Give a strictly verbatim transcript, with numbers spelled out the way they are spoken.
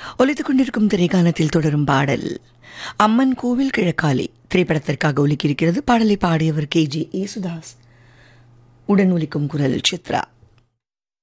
ஒலித்துக் கொண்டிருக்கும் திரைக்கானத்தில் தொடரும் பாடல் அம்மன் கோவில் கிழக்காலி திரைப்படத்திற்காக ஒலிக்கிருக்கிறது. பாடலை பாடியவர் கே ஜே யேசுதாஸ். உடன் ஒலிக்கும் குரல் சித்ரா.